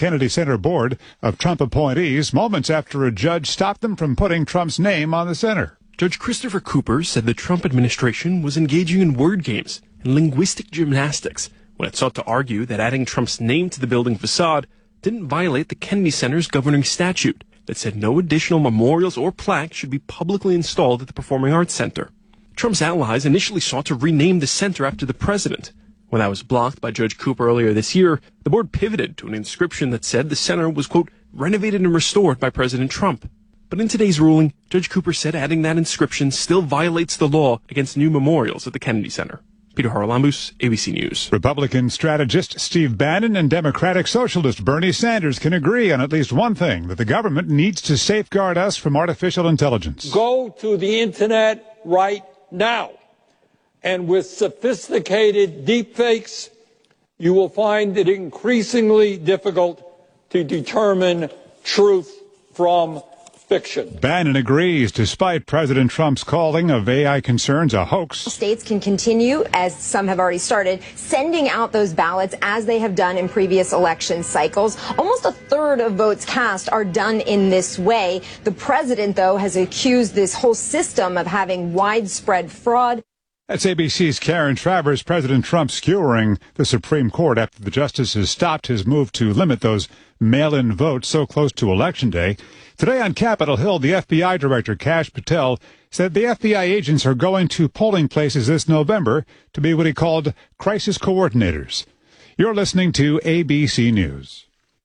Kennedy Center board of Trump appointees moments after a judge stopped them from putting Trump's name on the center. Judge Christopher Cooper said the Trump administration was engaging in word games and linguistic gymnastics when it sought to argue that adding Trump's name to the building facade didn't violate the Kennedy Center's governing statute that said no additional memorials or plaques should be publicly installed at the Performing Arts Center. Trump's allies initially sought to rename the center after the president. When that was blocked by Judge Cooper earlier this year, the board pivoted to an inscription that said the center was, quote, renovated and restored by President Trump. But in today's ruling, Judge Cooper said adding that inscription still violates the law against new memorials at the Kennedy Center. Peter Haralambous, ABC News. Republican strategist Steve Bannon and Democratic socialist Bernie Sanders can agree on at least one thing, that the government needs to safeguard us from artificial intelligence. Go to the internet right now. And with sophisticated deepfakes, you will find it increasingly difficult to determine truth from fiction. Bannon agrees, despite President Trump's calling of AI concerns a hoax. States can continue, as some have already started, sending out those ballots as they have done in previous election cycles. Almost a third of votes cast are done in this way. The president, though, has accused this whole system of having widespread fraud. That's ABC's Karen Travers. President Trump skewering the Supreme Court after the justices stopped his move to limit those mail-in votes so close to Election Day. Today on Capitol Hill, the FBI Director Kash Patel said the FBI agents are going to polling places this November to be what he called crisis coordinators. You're listening to ABC News.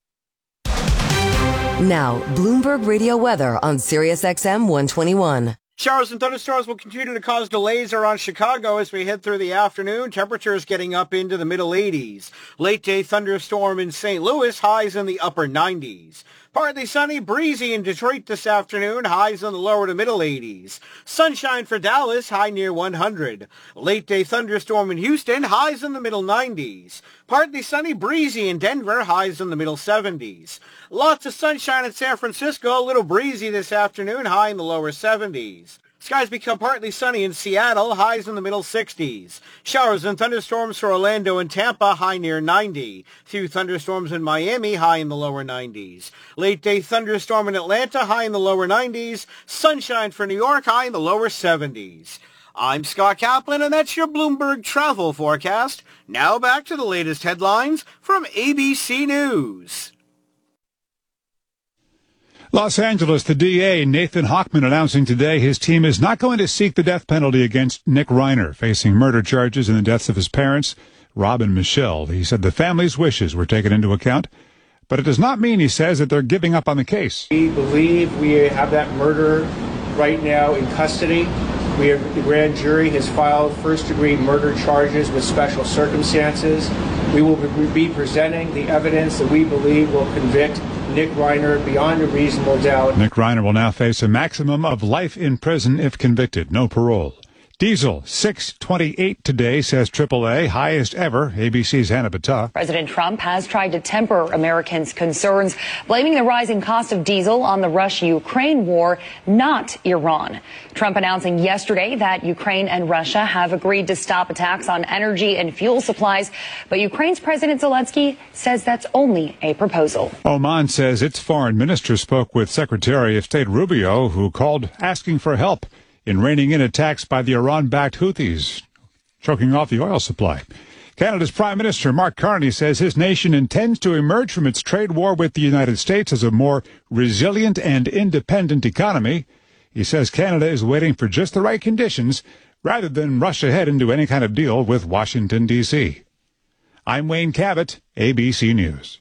Now, Bloomberg Radio weather on Sirius XM 121. Showers and thunderstorms will continue to cause delays around Chicago as we head through the afternoon. Temperatures getting up into the middle 80s. Late day thunderstorm in St. Louis, highs in the upper 90s. Partly sunny, breezy in Detroit this afternoon, highs in the lower to middle 80s. Sunshine for Dallas, high near 100. Late day thunderstorm in Houston, highs in the middle 90s. Partly sunny, breezy in Denver, highs in the middle 70s. Lots of sunshine in San Francisco, a little breezy this afternoon, high in the lower 70s. Skies become partly sunny in Seattle, highs in the middle 60s. Showers and thunderstorms for Orlando and Tampa, high near 90. Few thunderstorms in Miami, high in the lower 90s. Late day thunderstorm in Atlanta, high in the lower 90s. Sunshine for New York, high in the lower 70s. I'm Scott Kaplan, and that's your Bloomberg travel forecast. Now back to the latest headlines from ABC News. Los Angeles, the DA, Nathan Hochman, announcing today his team is not going to seek the death penalty against Nick Reiner, facing murder charges in the deaths of his parents, Rob and Michelle. He said the family's wishes were taken into account, but it does not mean, he says, that they're giving up on the case. We believe we have that murderer right now in custody. The grand jury has filed first-degree murder charges with special circumstances. We will be presenting the evidence that we believe will convict Nick Reiner beyond a reasonable doubt. Nick Reiner will now face a maximum of life in prison if convicted, no parole. Diesel, $6.28 today, says AAA, highest ever. ABC's Hannah Battah. President Trump has tried to temper Americans' concerns, blaming the rising cost of diesel on the Russia-Ukraine war, not Iran. Trump announcing yesterday that Ukraine and Russia have agreed to stop attacks on energy and fuel supplies, but Ukraine's President Zelensky says that's only a proposal. Oman says its foreign minister spoke with Secretary of State Rubio, who called asking for help in reining in attacks by the Iran-backed Houthis, choking off the oil supply. Canada's Prime Minister Mark Carney says his nation intends to emerge from its trade war with the United States as a more resilient and independent economy. He says Canada is waiting for just the right conditions rather than rush ahead into any kind of deal with Washington, D.C. I'm Wayne Cabot, ABC News.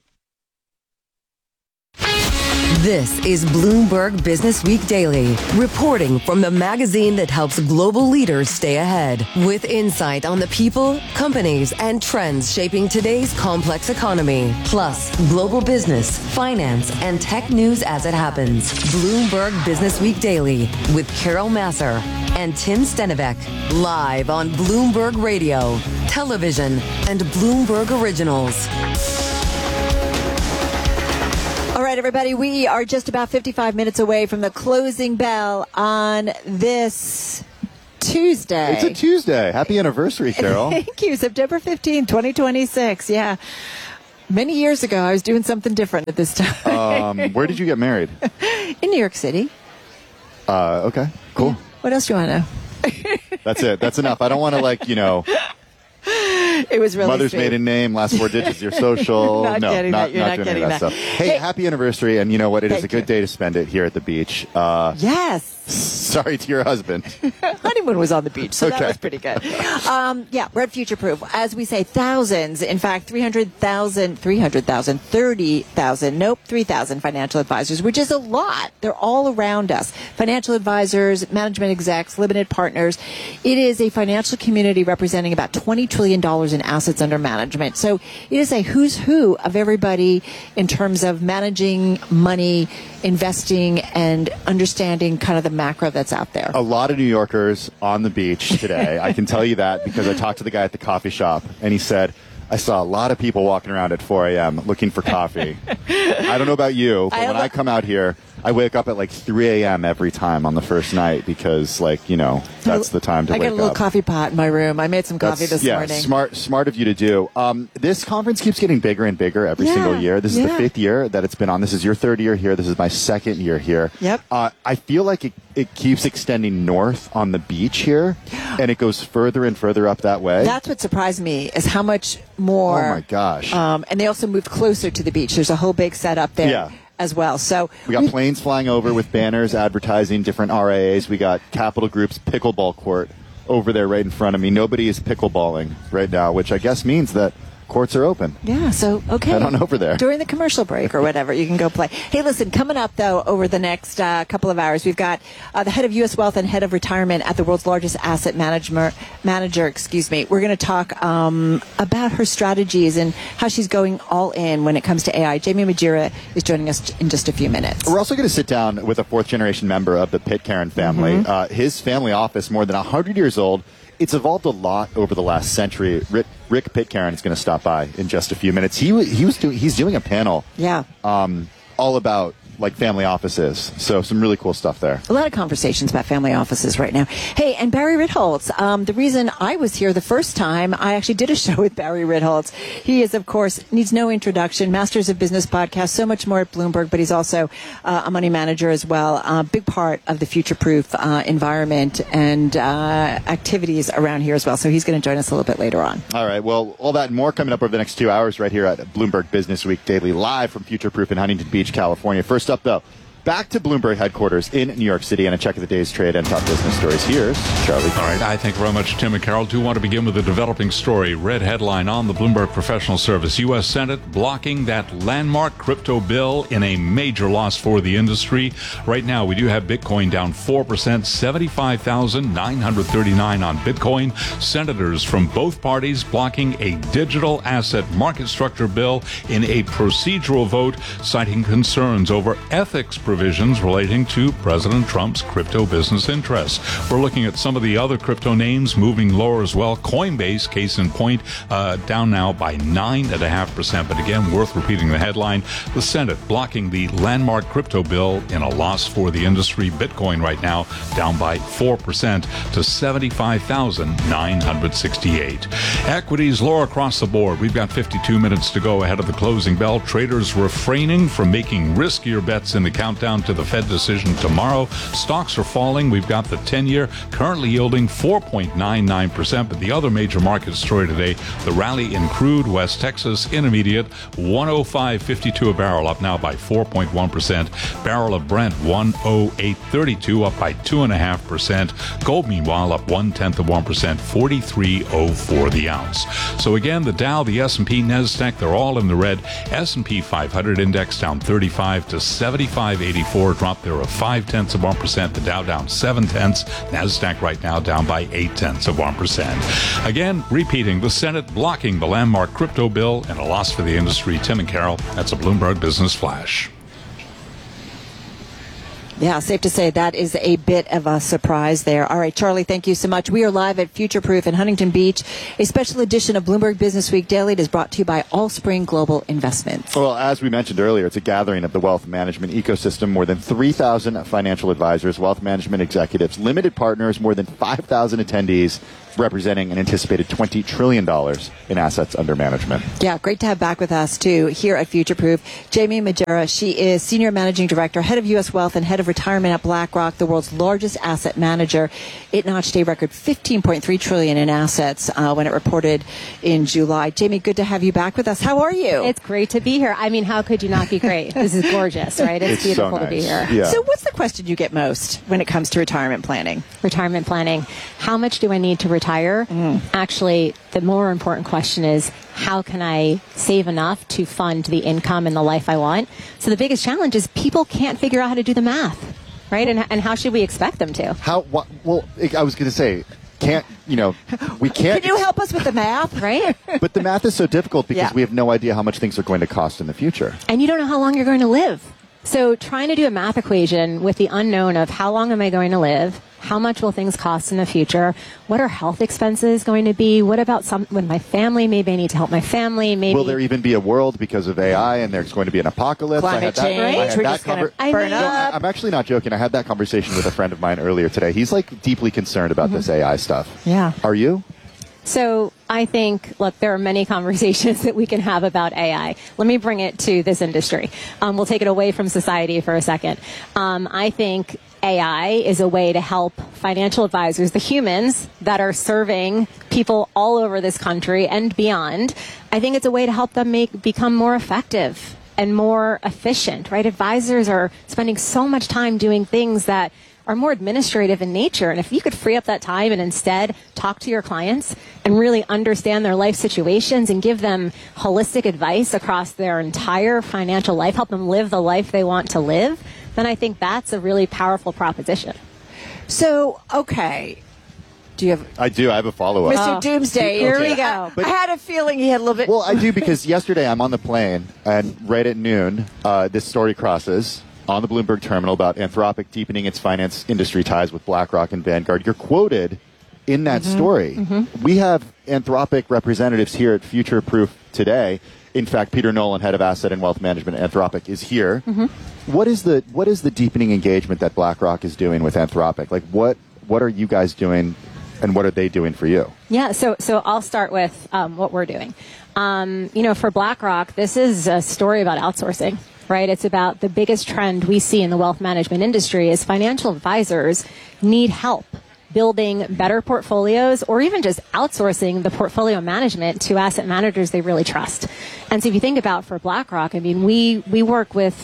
This is Bloomberg Business Week Daily, reporting from the magazine that helps global leaders stay ahead, with insight on the people, companies, and trends shaping today's complex economy, plus global business, finance, and tech news as it happens. Bloomberg Business Week Daily with Carol Masser and Tim Stenivek, live on Bloomberg Radio, television, and Bloomberg Originals. All right, everybody, we are just about 55 minutes away from the closing bell on this Tuesday. It's a Tuesday. Happy anniversary, Carol. Thank you. September 15, 2026. Yeah. Many years ago, I was doing something different at this time. Where did you get married? In New York City. Okay, cool. Yeah. What else do you want to know? That's it. That's enough. I don't want to, It was really mother's sweet. maiden name, last 4 digits of your social. Not No, getting not that. You're not doing getting any of that that. stuff. Hey, happy anniversary, and you know what? It is a good day to spend it here at the beach. Yes. Sorry to your husband. Honeymoon was on the beach, so that Okay. was pretty good. Yeah, we're at Future Proof. As we say, thousands, in fact, 300,000, 3,000 financial advisors, which is a lot. They're all around us. Financial advisors, management execs, limited partners. It is a financial community representing about $20 trillion in assets under management. So it is a who's who of everybody in terms of managing money, investing, and understanding kind of the macro that's out there. A lot of New Yorkers on the beach today. I can tell you that because I talked to the guy at the coffee shop, and he said, I saw a lot of people walking around at 4 a.m. looking for coffee. I don't know about you, but when I come out here, I wake up at like 3 a.m. every time on the first night because, that's the time to wake up. I got a little coffee pot in my room. I made some coffee this morning. Smart of you to do. This conference keeps getting bigger and bigger every single year. This is the 5th year that it's been on. This is your 3rd year here. This is my 2nd year here. Yep. I feel like it keeps extending north on the beach here, and it goes further and further up that way. That's what surprised me is how much more. Oh, my gosh. And they also moved closer to the beach. There's a whole big setup there as well. So we got planes flying over with banners advertising different RIAs. We got Capital Group's pickleball court over there right in front of me. Nobody is pickleballing right now, which I guess means that courts are open. Yeah, so, okay. Head on over there. During the commercial break or whatever, you can go play. Hey, listen, coming up, though, over the next couple of hours, we've got the head of U.S. Wealth and head of retirement at the world's largest asset manager. We're going to talk about her strategies and how she's going all in when it comes to AI. Jamie Majira is joining us in just a few minutes. We're also going to sit down with a 4th-generation member of the Pitcairn family. His family office, more than 100 years old. It's evolved a lot over the last century. Rick Pitcairn is going to stop by in just a few minutes. He's doing a panel. Yeah. All about family offices. So some really cool stuff there. A lot of conversations about family offices right now. Hey, and Barry Ritholtz, the reason I was here the first time, I actually did a show with Barry Ritholtz. He is, of course, needs no introduction, Masters of Business podcast, so much more at Bloomberg, but he's also a money manager as well. A big part of the future-proof environment and activities around here as well. So he's going to join us a little bit later on. All right. Well, all that and more coming up over the next 2 hours right here at Bloomberg Business Week Daily, live from Future-Proof in Huntington Beach, California. First up, though, back to Bloomberg headquarters in New York City and a check of the day's trade and top business stories. Here's Charlie. All right, I thank very much, Tim and Carol. Do want to begin with a developing story. Red headline on the Bloomberg Professional Service. U.S. Senate blocking that landmark crypto bill in a major loss for the industry. Right now, we do have Bitcoin down 4%, 75,939 on Bitcoin. Senators from both parties blocking a digital asset market structure bill in a procedural vote, citing concerns over ethics provisions relating to President Trump's crypto business interests. We're looking at some of the other crypto names moving lower as well. Coinbase, case in point, down now by 9.5%. But again, worth repeating the headline. The Senate blocking the landmark crypto bill in a loss for the industry. Bitcoin right now down by 4% to 75,968. Equities lower across the board. We've got 52 minutes to go ahead of the closing bell. Traders refraining from making riskier bets in the countdown to the Fed decision tomorrow. Stocks are falling. We've got the 10-year currently yielding 4.99%. But the other major market story today, the rally in crude, West Texas Intermediate, 105.52 a barrel, up now by 4.1%. Barrel of Brent, 108.32, up by 2.5%. Gold, meanwhile, up 0.1%, 43.04 the ounce. So again, the Dow, the S&P, NASDAQ, they're all in the red. S&P 500 index down 35 to 75.84, drop there of 0.5%. The Dow down 0.7. NASDAQ right now down by 0.8%. Again, repeating, the Senate blocking the landmark crypto bill and a loss for the industry. Tim and Carol, that's a Bloomberg Business Flash. Yeah, safe to say that is a bit of a surprise there. All right, Charlie, thank you so much. We are live at Future Proof in Huntington Beach. A special edition of Bloomberg Business Week Daily is brought to you by Allspring Global Investments. Well, as we mentioned earlier, it's a gathering of the wealth management ecosystem. More than 3,000 financial advisors, wealth management executives, limited partners, more than 5,000 attendees. representing an anticipated $20 trillion in assets under management. Yeah, great to have back with us, too, here at Futureproof. Jamie Majera, she is Senior Managing Director, Head of U.S. Wealth, and Head of Retirement at BlackRock, the world's largest asset manager. It notched a record $15.3 trillion in assets when it reported in July. Jamie, good to have you back with us. How are you? It's great to be here. I mean, how could you not be great? This is gorgeous, right? It's beautiful so nice. to be here. Yeah. So what's the question you get most when it comes to retirement planning? Retirement planning. How much do I need to retire? Actually, the more important question is, how can I save enough to fund the income and the life I want? So the biggest challenge is people can't figure out how to do the math, right? And how should we expect them to? Well, I was going to say, we can't. Can you help us with the math? Right? But the math is so difficult because we have no idea how much things are going to cost in the future. And you don't know how long you're going to live. So trying to do a math equation with the unknown of how long am I going to live? How much will things cost in the future? What are health expenses going to be? What about with my family? Maybe I need to help my family. Maybe. Will there even be a world because of AI and there's going to be an apocalypse? Climate change. We're just going to burn up. I'm actually not joking. I had that conversation with a friend of mine earlier today. He's like deeply concerned about this AI stuff. Yeah. Are you? So I think, look, there are many conversations that we can have about AI. Let me bring it to this industry. We'll take it away from society for a second. I think AI is a way to help financial advisors, the humans that are serving people all over this country and beyond. I think it's a way to help them become more effective and more efficient, right? Advisors are spending so much time doing things that are more administrative in nature. And if you could free up that time and instead talk to your clients and really understand their life situations and give them holistic advice across their entire financial life, help them live the life they want to live, then I think that's a really powerful proposition. So, okay. Do you have... I do. I have a follow-up. Mr. Doomsday, here we go. I had a feeling he had a little bit... Well, I do, because yesterday I'm on the plane, and right at noon, this story crosses on the Bloomberg terminal about Anthropic deepening its finance industry ties with BlackRock and Vanguard. You're quoted in that story. We have Anthropic representatives here at Futureproof today. In fact, Peter Nolan, head of asset and wealth management at Anthropic, is here. What is the deepening engagement that BlackRock is doing with Anthropic? Like, what are you guys doing, and what are they doing for you? Yeah, so I'll start with what we're doing. For BlackRock, this is a story about outsourcing. Right? It's about the biggest trend we see in the wealth management industry is financial advisors need help building better portfolios or even just outsourcing the portfolio management to asset managers they really trust. And so if you think about for BlackRock, I mean, we work with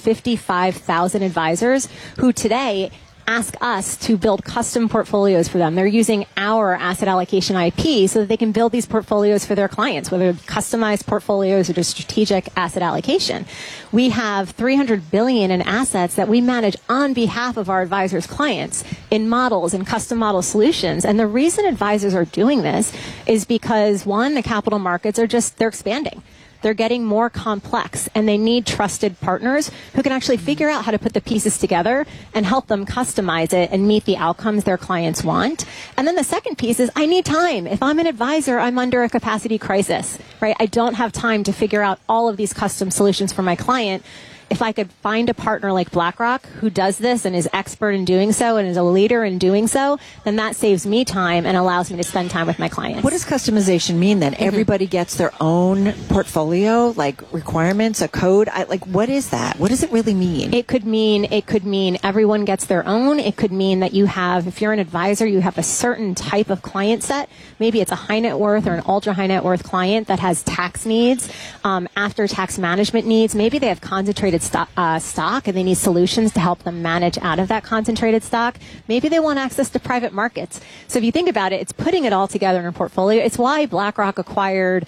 55,000 advisors who today ask us to build custom portfolios for them. They're using our asset allocation IP so that they can build these portfolios for their clients, whether customized portfolios or just strategic asset allocation. We have $300 billion in assets that we manage on behalf of our advisors' clients in models and custom model solutions. And the reason advisors are doing this is because, one, the capital markets they're expanding. They're getting more complex, and they need trusted partners who can actually figure out how to put the pieces together and help them customize it and meet the outcomes their clients want. And then the second piece is I need time. If I'm an advisor, I'm under a capacity crisis, right? I don't have time to figure out all of these custom solutions for my client. If I could find a partner like BlackRock who does this and is expert in doing so and is a leader in doing so, then that saves me time and allows me to spend time with my clients. What does customization mean then? Everybody gets their own portfolio, like requirements, a code? What is that? What does it really mean? It could mean everyone gets their own. It could mean that if you're an advisor, you have a certain type of client set. Maybe it's a high net worth or an ultra high net worth client that has tax needs, after tax management needs. Maybe they have concentrated stock and they need solutions to help them manage out of that concentrated stock. Maybe they want access to private markets. So if you think about it, it's putting it all together in a portfolio. It's why BlackRock acquired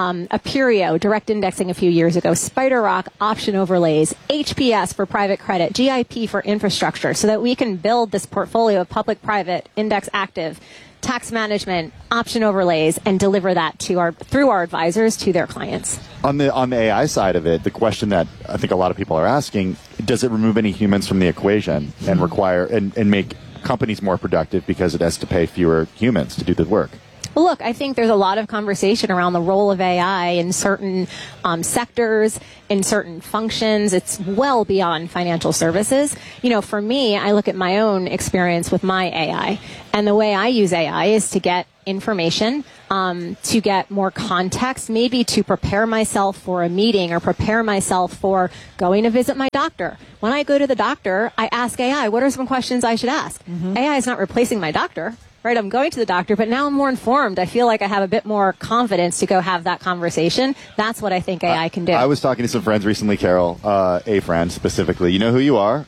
Aperio, direct indexing a few years ago, SpiderRock option overlays, HPS for private credit, GIP for infrastructure, so that we can build this portfolio of public, private, index active, tax management, option overlays, and deliver that through our advisors to their clients. On the AI side of it, the question that I think a lot of people are asking, does it remove any humans from the equation and require and make companies more productive because it has to pay fewer humans to do the work? Well, look, I think there's a lot of conversation around the role of AI in certain sectors, in certain functions. It's well beyond financial services. For me, I look at my own experience with my AI, and the way I use AI is to get information, to get more context, maybe to prepare myself for a meeting or prepare myself for going to visit my doctor. When I go to the doctor, I ask AI, what are some questions I should ask? AI is not replacing my doctor. Right, I'm going to the doctor, but now I'm more informed. I feel like I have a bit more confidence to go have that conversation. That's what I think AI can do. I was talking to some friends recently, Carol, a friend specifically. You know who you are.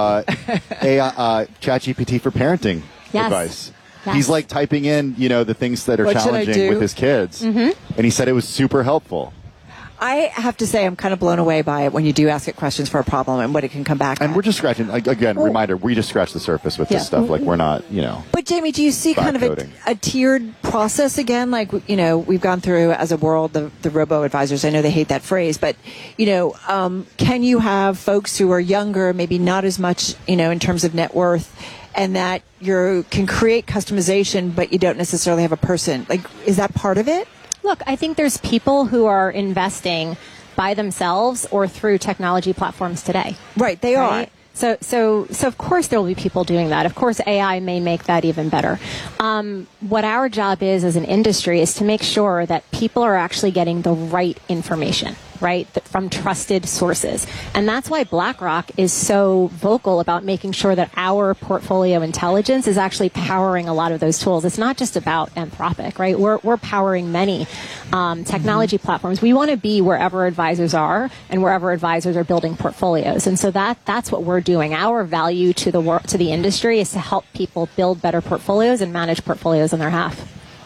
ChatGPT for parenting advice. Yes. He's like typing in, the things that are challenging with his kids. And he said it was super helpful. I have to say I'm kind of blown away by it when you do ask it questions for a problem and what it can come back And at. we're just scratching, again, reminder, we just scratched the surface with this stuff. Like, we're not, But, Jamie, do you see kind of a tiered process again? Like, we've gone through as a world the robo-advisors. I know they hate that phrase, but, can you have folks who are younger, maybe not as much, in terms of net worth, and that you can create customization, but you don't necessarily have a person? Like, is that part of it? Look, I think there's people who are investing by themselves or through technology platforms today. Right, they are. So of course there will be people doing that. Of course AI may make that even better. What our job is as an industry is to make sure that people are actually getting the right information, right, from trusted sources. And that's why BlackRock is so vocal about making sure that our portfolio intelligence is actually powering a lot of those tools. It's not just about Anthropic, right? We're powering many technology platforms. We want to be wherever advisors are and wherever advisors are building portfolios. And so that's what we're doing. Our value to the industry is to help people build better portfolios and manage portfolios on their behalf.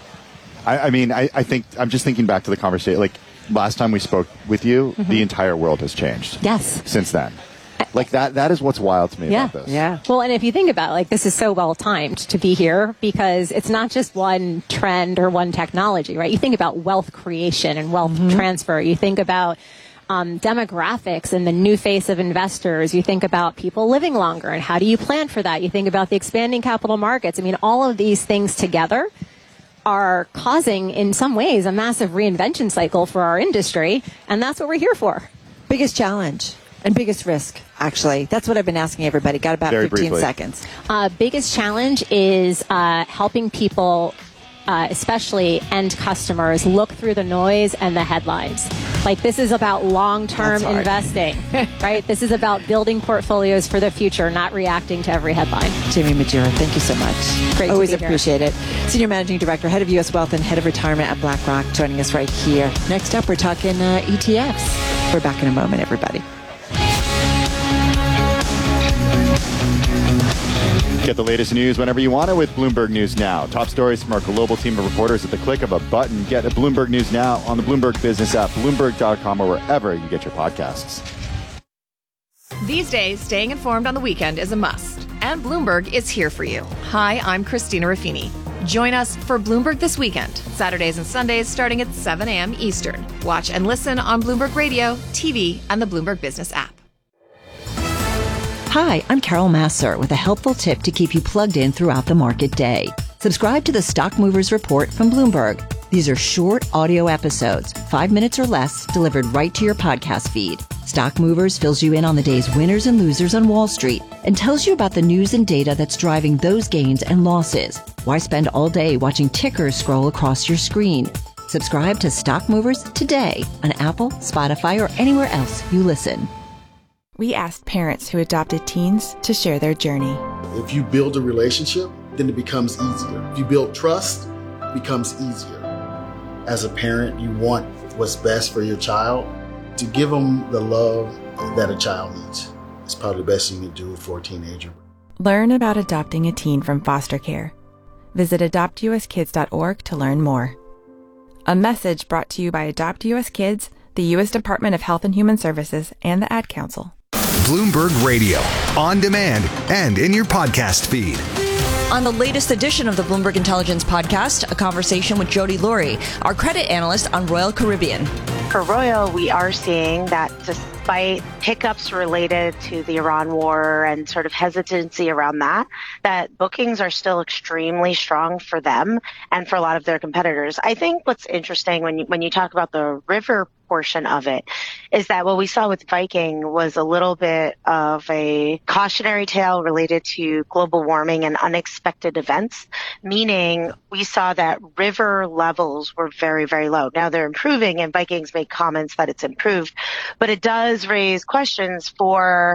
I think I'm just thinking back to the conversation. Like, last time we spoke with you, the entire world has changed. Yes. Since then. Like, that is what's wild to me about this. Yeah. Well, and if you think about it, like, this is so well timed to be here because it's not just one trend or one technology, right? You think about wealth creation and wealth transfer. You think about demographics and the new face of investors. You think about people living longer and how do you plan for that? You think about the expanding capital markets. I mean, all of these things together are causing, in some ways, a massive reinvention cycle for our industry, and that's what we're here for. Biggest challenge and biggest risk, actually. That's what I've been asking everybody. Got about Very 15 briefly. seconds. Biggest challenge is helping people, especially end customers, look through the noise and the headlines. Like, this is about long-term investing, right? This is about building portfolios for the future, not reacting to every headline. Jamie Majura, thank you so much. Great Always to be here. appreciate it. Senior Managing Director, Head of U.S. Wealth and Head of Retirement at BlackRock, joining us right here. Next up, we're talking ETFs. We're back in a moment, everybody. Get the latest news whenever you want it with Bloomberg News Now. Top stories from our global team of reporters at the click of a button. Get a Bloomberg News Now on the Bloomberg Business app, Bloomberg.com, or wherever you get your podcasts. These days, staying informed on the weekend is a must. And Bloomberg is here for you. Hi, I'm Christina Raffini. Join us for Bloomberg This Weekend, Saturdays and Sundays starting at 7 a.m. Eastern. Watch and listen on Bloomberg Radio, TV, and the Bloomberg Business app. Hi, I'm Carol Massar with a helpful tip to keep you plugged in throughout the market day. Subscribe to the Stock Movers Report from Bloomberg. These are short audio episodes, 5 minutes or less, delivered right to your podcast feed. Stock Movers fills you in on the day's winners and losers on Wall Street and tells you about the news and data that's driving those gains and losses. Why spend all day watching tickers scroll across your screen? Subscribe to Stock Movers today on Apple, Spotify, or anywhere else you listen. We asked parents who adopted teens to share their journey. If you build a relationship, then it becomes easier. If you build trust, it becomes easier. As a parent, you want what's best for your child. To give them the love that a child needs is probably the best you can do for a teenager. Learn about adopting a teen from foster care. Visit adoptuskids.org to learn more. A message brought to you by Adopt US Kids, the U.S. Department of Health and Human Services, and the Ad Council. Bloomberg Radio, on demand and in your podcast feed. On the latest edition of the Bloomberg Intelligence Podcast, a conversation with Jody Laurie, our credit analyst on Royal Caribbean. For Royal, we are seeing that despite hiccups related to the Iran war and sort of hesitancy around that bookings are still extremely strong for them and for a lot of their competitors. I think what's interesting when you talk about the river portion of it is that what we saw with Viking was a little bit of a cautionary tale related to global warming and unexpected events, meaning we saw that river levels were very, very low. Now they're improving, and Viking's made comments that it's improved, but it does raise questions for